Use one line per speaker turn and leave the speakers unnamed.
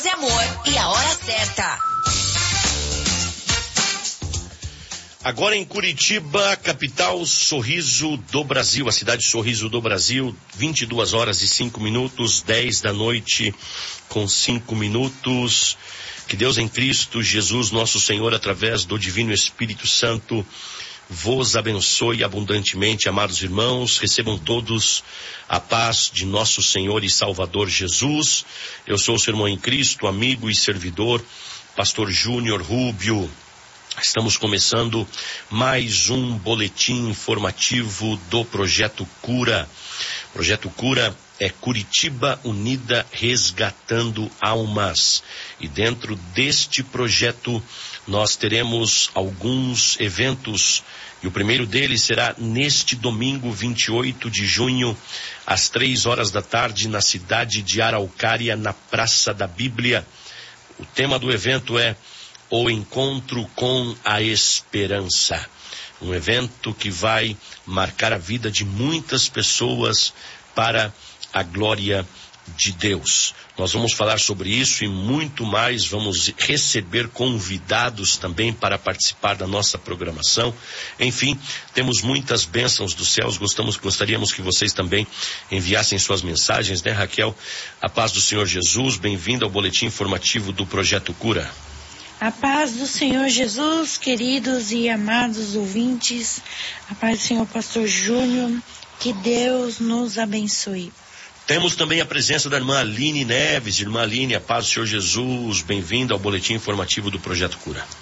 Amor e a hora certa.
Agora em Curitiba, capital Sorriso do Brasil, a cidade Sorriso do Brasil, 22 horas e 5 minutos, 10 da noite com 5 minutos. Que Deus em Cristo Jesus, nosso Senhor, através do Divino Espírito Santo, vos abençoe abundantemente, amados irmãos. Recebam todos a paz de nosso Senhor e Salvador Jesus. Eu sou o seu irmão em Cristo, amigo e servidor, pastor Júnior Rubio. Estamos começando mais um boletim informativo do Projeto Cura. Projeto Cura é Curitiba Unida Resgatando Almas. E dentro deste projeto nós teremos alguns eventos. E o primeiro deles será neste domingo, 28 de junho, às 3 horas da tarde, na cidade de Araucária, na Praça da Bíblia. O tema do evento é O Encontro com a Esperança. Um evento que vai marcar a vida de muitas pessoas para a glória de Deus. Nós vamos falar sobre isso e muito mais. Vamos receber convidados também para participar da nossa programação. Enfim, temos muitas bênçãos dos céus. Gostaríamos que vocês também enviassem suas mensagens, né, Raquel? A paz do Senhor Jesus. Bem-vindo ao boletim informativo do Projeto Cura.
A paz do Senhor Jesus, queridos e amados ouvintes. A paz do Senhor Pastor Júnior. Que Deus nos abençoe.
Temos também a presença da irmã Aline Neves. Irmã Aline, a paz do Senhor Jesus. Bem-vinda ao boletim informativo do Projeto Cura.